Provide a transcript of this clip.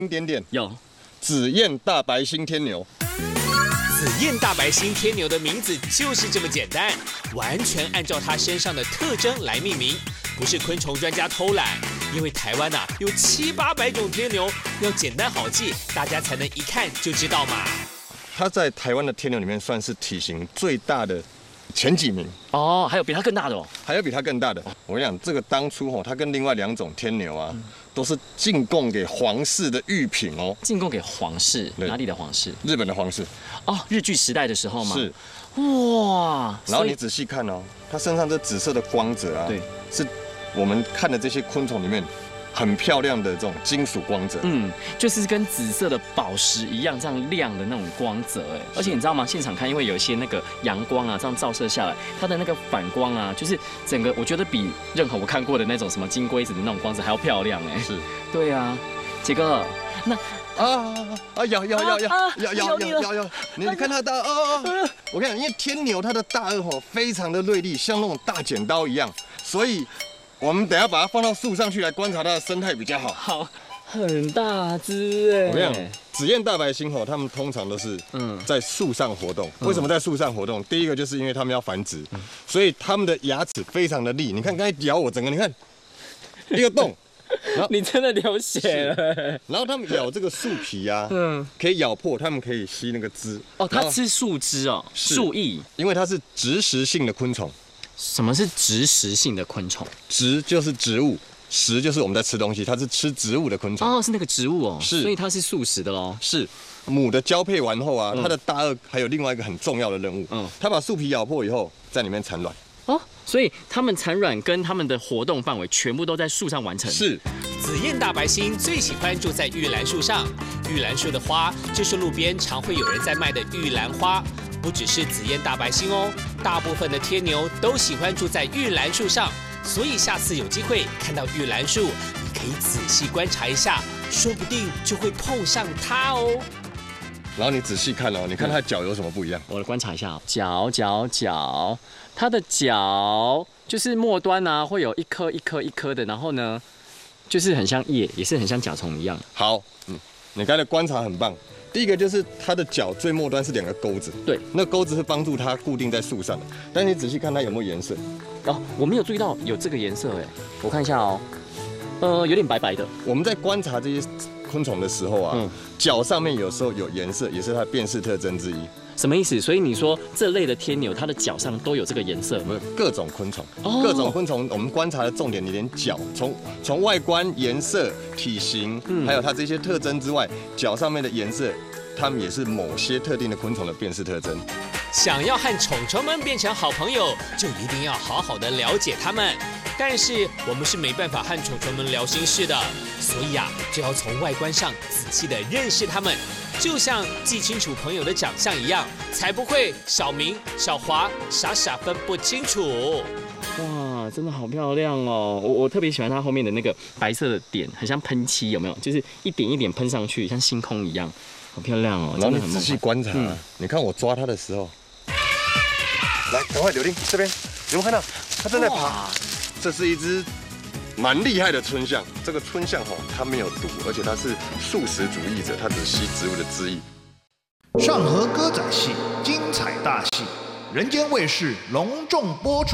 点点有紫燕大白星天牛。 紫燕大白星天牛的名字就是这么简单，完全按照它身上的特征来命名，不是昆虫专家偷懒。因为台湾有700-800种天牛，要简单好记，大家才能一看就知道嘛。 它在台湾的天牛里面算是体型最大的前几名哦，还有比它更大的哦， 还有比它更大的。我跟你讲，这个当初它跟另外2种天牛都是进贡给皇室的御品哦。 进贡给皇室，哪里的皇室？ 日本的皇室。 哦，日据时代的时候吗？ 是。 哇！ 然后你仔细看哦，它身上这紫色的光泽对， 是我们看的这些昆虫里面很漂亮的这种金属光泽。 就是跟紫色的宝石一样这样亮的那种光泽哎。而且你知道吗？现场看，因为有一些那个阳光这样照射下来，它的那个反光就是整个我觉得比任何我看过的那种什么金龟子的那种光泽还要漂亮哎。 是。 对啊，杰哥，那。 咬，你看它的我跟你讲，因为天牛它的大颚非常的锐利，像那种大剪刀一样，所以我们等一下把它放到树上去来观察它的生态比较好。 好，很大只哎。 我跟你讲，紫燕大白星它们通常都是在树上活动。为什么在树上活动？第一个就是因为它们要繁殖，所以它们的牙齿非常的利。你看刚才咬我整个，你看一个洞。 你真的流血了。 然后他们咬这个树皮可以咬破，他们可以吸那个汁。 哦，它吃树枝哦，树叶， 因为它是植食性的昆虫。 什么是植食性的昆虫？ 植就是植物，食就是我们在吃东西，它是吃植物的昆虫。 哦，是那个植物哦， 是， 所以它是素食的咯。 是，母的交配完后它的大颚还有另外一个很重要的任务，它把树皮咬破以后，在里面产卵。 哦，所以它们产卵跟它们的活动范围全部都在树上完成。 是， 紫燕大白星最喜欢住在玉兰树上，玉兰树的花就是路边常会有人在卖的玉兰花。不只是紫燕大白星哦，大部分的天牛都喜欢住在玉兰树上，所以下次有机会看到玉兰树，你可以仔细观察一下，说不定就会碰上它哦。 然后你仔细看哦，你看它的脚有什么不一样？ 我来观察一下脚，它的脚就是末端会有一颗的，然后呢，就是很像叶，也是很像甲虫一样。 好，你刚才观察很棒。第一个就是它的脚最末端是2个钩子， 对， 那钩子是帮助它固定在树上的。但你仔细看它有没有颜色？ 哦，我没有注意到有这个颜色哎，我看一下哦，有点白白的。 我们在观察这些昆虫的时候脚上面有时候有颜色，也是它的辨识特征之一。 什么意思？所以你说这类的天牛，它的脚上都有这个颜色？ 各种昆虫，各种昆虫，我们观察的重点，你连脚从外观、颜色、体型，还有它这些特征之外，脚上面的颜色，它们也是某些特定的昆虫的辨识特征。 想要和虫虫们变成好朋友，就一定要好好的了解它们。但是我们是没办法和虫虫们聊心事的，所以就要从外观上仔细的认识它们，就像记清楚朋友的长相一样，才不会小明、小华傻傻分不清楚。 哇，真的好漂亮哦！我特别喜欢它后面的那个白色的点，很像喷漆，有没有？就是一点一点喷上去，像星空一样，好漂亮哦！ 然后你仔细观察，你看我抓它的时候，来，赶快柳丁这边，有没有看到？它正在爬。这是一只蛮厉害的春象，这个春象它没有毒，而且它是素食主义者，它只吸植物的汁液。 上河歌仔戏精彩大戏，人间卫视隆重播出。